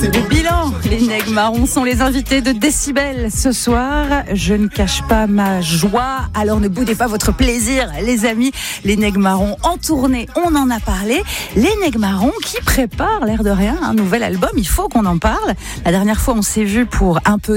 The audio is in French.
Le bilan, les Nègres Marrons sont les invités de Décibel ce soir. Je ne cache pas ma joie, alors ne boudez pas votre plaisir, les amis. Les Nègres Marrons en tournée, on en a parlé. Les Nègres Marrons qui préparent, l'air de rien, un nouvel album, il faut qu'on en parle. La dernière fois, on s'est vu pour un peu